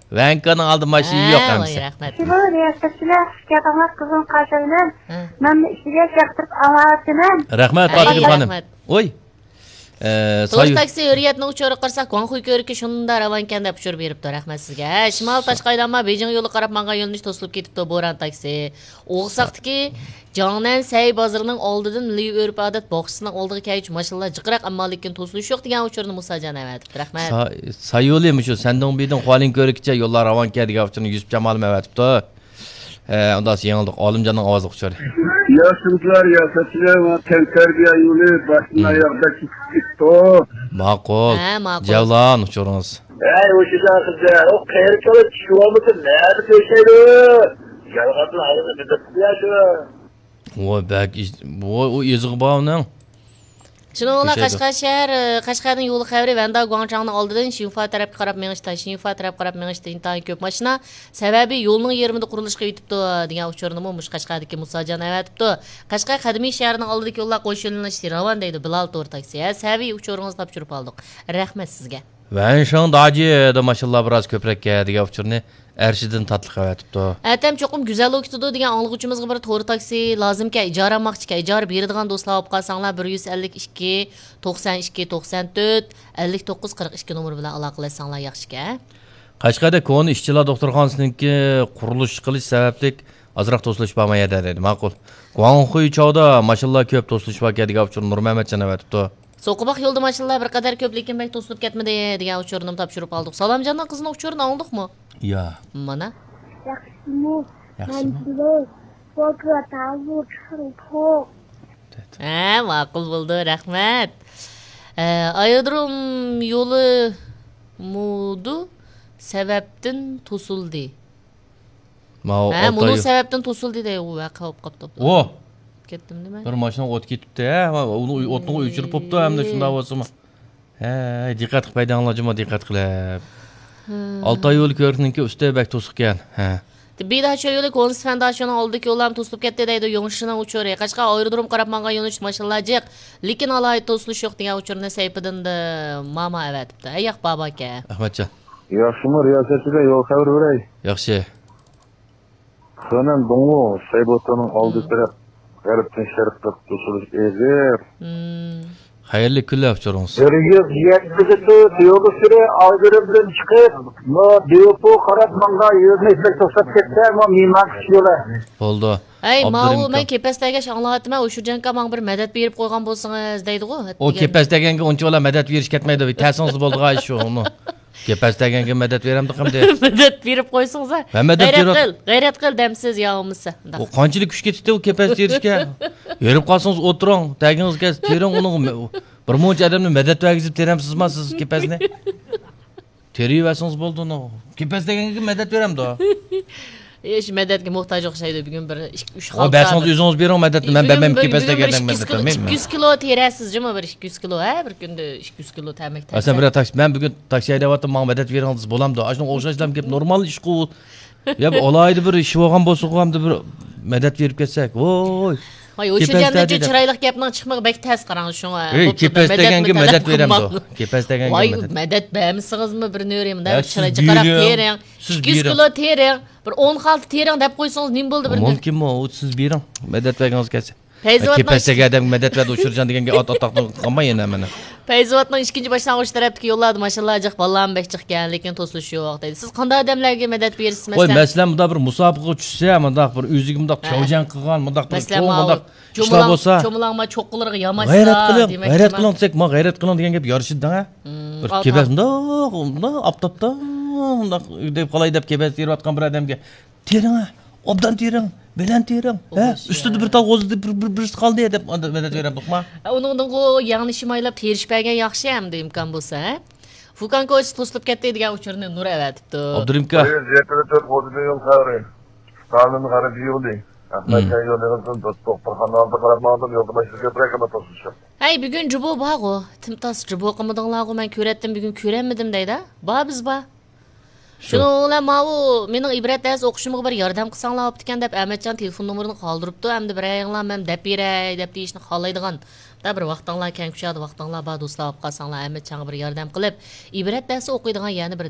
Vanka'nın aldı maşini yok hamsi. Rahmet. Şu riyasatçılar şikayetler kızın karşılığında ben işe çaktırıp alatının. Rahmet Fatih hanım. Oy. To'rt taksi hurriyatni uchirib qirsak, Guangxuy ko'rikka shunda ravankan deb uchirib beribdi. Rahmat sizga. Shimol Toshqaylanma Beijing yo'li qarab mangan yo'lni to'silib ketibdi Bo'ron taksi. O'g'saqdiki Jongnan Say bozorining oldidan milliy urf-odat bog'chisining oldiga keluvchi mashinalar jiqraq, ammo lekin to'silish yo'q degan uchurni Musajon aytibdi. Rahmat. Sayyo'limi shu sendan birdan qo'ling ko'rikcha yo'llar ravankan degan uchurni Yusuf Jamolim aytibdi. Ondan sonra yanıldık. Alimcan'ın avazı uçar. Yaşlıklar, yasatçılar ve tenkerbiye yolu başına ayakta çıktı. Makul. Cevlan uçurunuz. O şeyler kızlar. O kayır çalı çuvallıkı nerede köşeydi? Yalgadın ayrıca bir de kıyası. O belki o yazık bağının. Shuningdek, Qashqarning yo'li xavri Vanda Guangchangning oldidan Xinhua tarafga qarab mengishda, Xinhua tarafga qarab mengishda intayin ko'p mashina sababi yo'lning yerimida qurilishga yetibdi degan uchurni mush Qashqardagi Musajon aytibdi. Qashqar qadimiy shahrining oldidagi yo'llar qo'shilinishi ravon deydi Bilal To'r taksi. Saviy uchuringizni topshirib oldik. Rahmat sizga. Vanshang daji da maşallah biraz ko'prakka degan uchurni Erşidin tatlı qavatibdi. Atam cho'qim go'zal o'qitdi degan anglag'uchimizga bir to'g'ri taksi lozimka ijara olmoqchiga ijara beradigan do'stlar olib qolsanglar 152 92 94 59 42 nomer bilan aloqalashsanglar yaxshi-ka. Qashqarda Koni ishchilar doktorxonasiniki qurilish qilish sababli azroq to'silish bo'lmaydi dedi. Ma'qul. Guangxuy chog'da mashallah ko'p to'silish bor degan uchun Nurmamatjon aytibdi. So'qibaq yo'lda mashinalar bir qadar ko'p lekin bek to'silib ketmadi degan uchurni topshirib oldik. Salomjonning qizining uchurini oldikmi? Ya. Mana. Yaxshimi? Ma'qul bo'ldi, rahmat. Aerodrom yo'li mudu sababdan to'sildi. Buni sababdan to'sildi deya u vaqa olib qopti. O. Ketdim nima? Bir mashina o't ketibdi, uni o'tni o'chirib qo'yibdi, hamda shunda bo'lsimi? Diqqat qilib paydanglarjima diqqat qilib. Altay yo'l ko'rikninki ustida bak to'siqgan. Bir daha yo'li Konstantasyonning oldidagi yo'llar to'silib ketdi deydi Yo'ngshina uchuri. Qashqa aerodrom qarab mangan yo'lni mashinalar jiq, lekin alayit to'silish yo'q degan uchurni sayfidan mama aytibdi. Ayaq baba aka. Ahmadjon. Yaxshimi riyosatchiga yo'l xabar beray? Yaxshi. So'nan Dong'u Saybotoning oldi taraf g'arbdan sharqqa to'silish egir. Xayrli kunlar uchurungiz. Yetmizdi yo'li siri aerodromdan chiqib, no depo qarab manga yo'lni to'sib ketdi, ama miyman yo'li. Bo'ldi. Ay, ma'u men kepasdagi shanglatma o'sha janka men bir madad berib qo'ygan bo'lsangiz deydi-ku. O kepasdaganga unchalar madad berish ketmaydi. Ta'singiz bo'ldi shu uni. Kepasdaganga madad beramdi qamda. Madad berib qo'ysangiz. G'ayrat qil demsiz yo'qmisa. O qanchalik kuch ketdi u kepas berishga. Yerib qolsangiz o'tiring, tagingizga tering uni bir muncha odamni madad bergizib teramsizmi siz kepasni? Teriversangiz bo'ldi uni. Kepazdaganga madad beramdi. Şu madadga muhtoj o'xshaydi bugun bir 3 xalq. O bersangiz o'zingiz bering madadni, men bermam kepazdagadan madad bermayman. 200 kilo terasizmi bir 200 kilo bir kunda 200 kilo tamak terasiz. Aslında bir taksi ben bugün taksi haydayaptım, bana madad beringiz bo'lamdi. Ashuni o'xshashlam kelib normal ish qilib. Ya olaydi bir ish bo'lgan bo'lsa hamda bir madad berib ketsak. Voy. Ay o'sha jamda chiroyli gapning chiqmay bek tas qarang shunga. Kepazdaganga madad beramdi. Kepazdaganga madad. Madad bermisingizmi bir nörimda chiroyli qarab tering. 200 kilo tering. Bir 10 xalta tering deb qo'ysangiz nim bo'ldi bir. Mumkinmi? O siz bering. Madad bergangiz kelsa. Kepazdagi odam madad berdi o'shirjan deganga ot-otaqni qilmay yana mana. Payzvatning ikkinchi boshlang'ich tarafdagi yo'llarda mashinalar jiq ballan bek chiqqan, lekin to'silish yo'q deydi. Siz qanday odamlarga madad berasiz masalan? Qo'y, masalan, bunda bir musobaqa tushsa, bunda bir o'ziga bunda chavjan qilgan, bunda bir bunda ishlar bo'lsa, cho'milangma cho'qqilariga yamashsa, demak. G'ayrat qiling desak, men g'ayrat qiling degan gap yorishdi-da. Bir kebasda, aptapda, deb qolay deb kebas terayotgan bir odamga tering, obdan tering. Bilen tering. Üstüde bir tal qo'zidi bir qoldi deb madad beramiz-mi? Uni yangi shimaylab terish bergan yaxshi hamda imkon bo'lsa, Fukan ko'ch to'silib ketdi degan uchurni Nur aytibdi. Abdurimka. Yerda to'rt qo'zidi yo'l xavri. Qonun qarab yo'ldi. Ahmadjon yo'lingizdan doktorxonaga qarab oldim, yo'lda mashina ko'proq ama to'silish. Ay, bugun jubo bor-ku. Timtas jubo qilmadinglar-ku, men ko'ratdim, bugun ko'ramadim deydi. Ba biz ba. Shuninglar ma'u mening ibrat dars o'qishimga bir yordam qilsanglar bo'pti-kan deb Ahmadjon telefon nomerini qoldiribdi. Hamda bir ayinglar men deb beray deb deyishni xohlaydigan. Da bir vaqtinglar keng kuchadi, vaqtinglar bor do'stlar olib qolsanglar Ahmadjonga bir yordam qilib, ibrat dars o'qiydigan yana bir